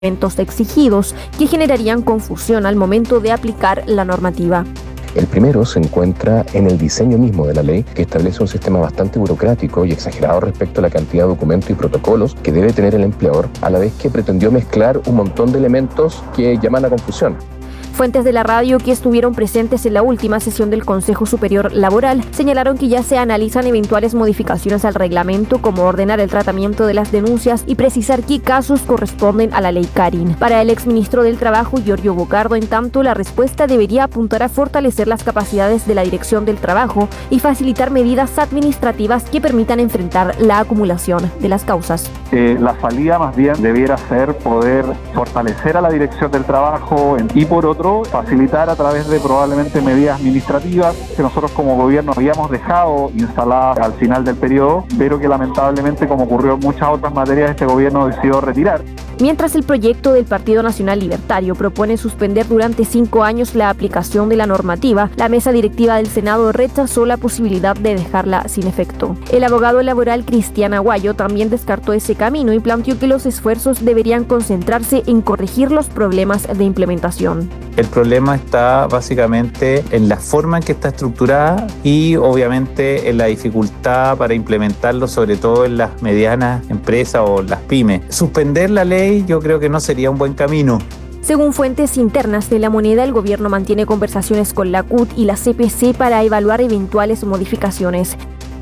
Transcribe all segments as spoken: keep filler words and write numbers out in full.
elementos exigidos que generarían confusión al momento de aplicar la normativa. El primero se encuentra en el diseño mismo de la ley, que establece un sistema bastante burocrático y exagerado respecto a la cantidad de documentos y protocolos que debe tener el empleador, a la vez que pretendió mezclar un montón de elementos que llaman a confusión. Fuentes de la radio que estuvieron presentes en la última sesión del Consejo Superior Laboral señalaron que ya se analizan eventuales modificaciones al reglamento, como ordenar el tratamiento de las denuncias y precisar qué casos corresponden a la ley Carin. Para el exministro del Trabajo, Giorgio Bocardo, en tanto, la respuesta debería apuntar a fortalecer las capacidades de la Dirección del Trabajo y facilitar medidas administrativas que permitan enfrentar la acumulación de las causas. Eh, la salida más bien debiera ser poder fortalecer a la Dirección del Trabajo y por otro facilitar a través de probablemente medidas administrativas que nosotros como gobierno habíamos dejado instaladas al final del periodo, pero que lamentablemente, como ocurrió en muchas otras materias, este gobierno decidió retirar. Mientras el proyecto del Partido Nacional Libertario propone suspender durante cinco años la aplicación de la normativa, la mesa directiva del Senado rechazó la posibilidad de dejarla sin efecto. El abogado laboral Cristian Aguayo también descartó ese camino y planteó que los esfuerzos deberían concentrarse en corregir los problemas de implementación. El problema está básicamente en la forma en que está estructurada y obviamente en la dificultad para implementarlo, sobre todo en las medianas empresas o las pymes. Suspender la ley yo creo que no sería un buen camino. Según fuentes internas de la moneda, el gobierno mantiene conversaciones con la C U T y la C P C para evaluar eventuales modificaciones.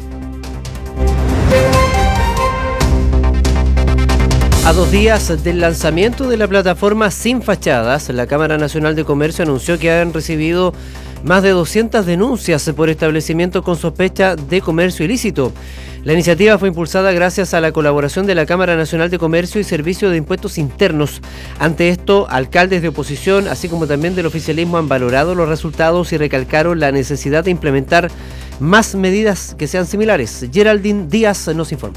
A dos días del lanzamiento de la plataforma Sin Fachadas, la Cámara Nacional de Comercio anunció que han recibido más de doscientas denuncias por establecimientos con sospecha de comercio ilícito. La iniciativa fue impulsada gracias a la colaboración de la Cámara Nacional de Comercio y Servicio de Impuestos Internos. Ante esto, alcaldes de oposición, así como también del oficialismo, han valorado los resultados y recalcaron la necesidad de implementar más medidas que sean similares. Geraldine Díaz nos informa.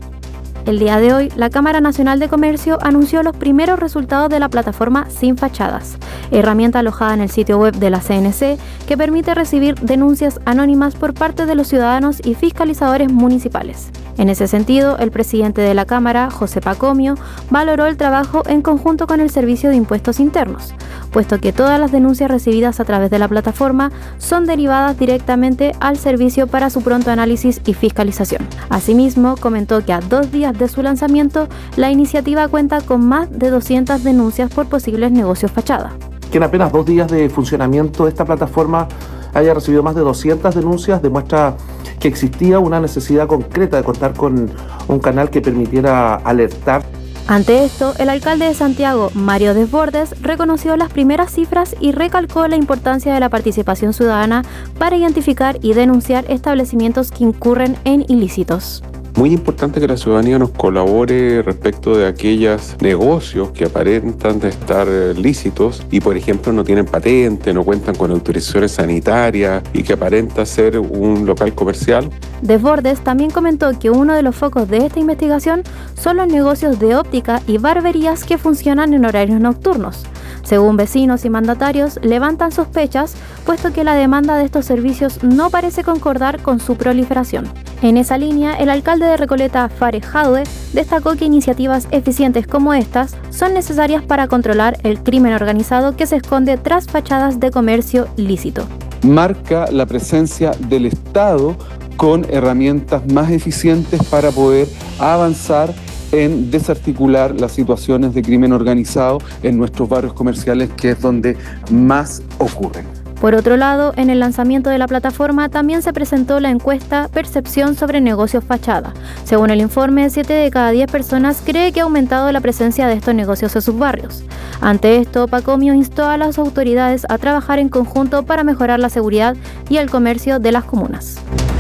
El día de hoy, la Cámara Nacional de Comercio anunció los primeros resultados de la plataforma Sin Fachadas, herramienta alojada en el sitio web de la C N C que permite recibir denuncias anónimas por parte de los ciudadanos y fiscalizadores municipales. En ese sentido, el presidente de la Cámara, José Pacomio, valoró el trabajo en conjunto con el Servicio de Impuestos Internos, puesto que todas las denuncias recibidas a través de la plataforma son derivadas directamente al servicio para su pronto análisis y fiscalización. Asimismo, comentó que a dos días de su lanzamiento, la iniciativa cuenta con más de doscientas denuncias por posibles negocios fachada. Que en apenas dos días de funcionamiento de esta plataforma haya recibido más de doscientas denuncias demuestra que existía una necesidad concreta de contar con un canal que permitiera alertar. Ante esto, el alcalde de Santiago, Mario Desbordes, reconoció las primeras cifras y recalcó la importancia de la participación ciudadana para identificar y denunciar establecimientos que incurren en ilícitos. Muy importante que la ciudadanía nos colabore respecto de aquellos negocios que aparentan de estar lícitos y, por ejemplo, no tienen patente, no cuentan con autorizaciones sanitarias y que aparenta ser un local comercial. Desbordes también comentó que uno de los focos de esta investigación son los negocios de óptica y barberías que funcionan en horarios nocturnos. Según vecinos y mandatarios, levantan sospechas, puesto que la demanda de estos servicios no parece concordar con su proliferación. En esa línea, el alcalde de Recoleta, Fares Jadue, destacó que iniciativas eficientes como estas son necesarias para controlar el crimen organizado que se esconde tras fachadas de comercio lícito. Marca la presencia del Estado con herramientas más eficientes para poder avanzar en desarticular las situaciones de crimen organizado en nuestros barrios comerciales, que es donde más ocurren. Por otro lado, en el lanzamiento de la plataforma también se presentó la encuesta Percepción sobre negocios fachada. Según el informe, siete de cada diez personas cree que ha aumentado la presencia de estos negocios en sus barrios. Ante esto, Pacomio instó a las autoridades a trabajar en conjunto para mejorar la seguridad y el comercio de las comunas.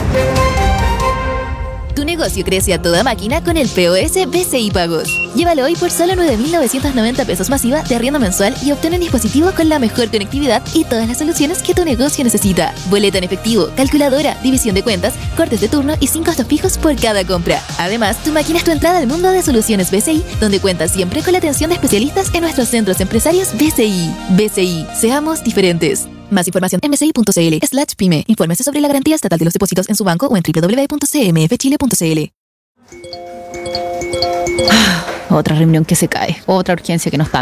Tu negocio crece a toda máquina con el P O S B C I Pagos. Llévalo hoy por solo nueve mil novecientos noventa pesos masiva de arriendo mensual y obtén un dispositivo con la mejor conectividad y todas las soluciones que tu negocio necesita. Boleta en efectivo, calculadora, división de cuentas, cortes de turno y sin costos fijos por cada compra. Además, tu máquina es tu entrada al mundo de soluciones B C I, donde cuentas siempre con la atención de especialistas en nuestros centros empresarios B C I. B C I, seamos diferentes. Más información en bci.cl slash pyme. Infórmese sobre la garantía estatal de los depósitos en su banco o en doble u doble u doble u punto c m f chile punto c l. otra reunión que se cae, otra urgencia que no está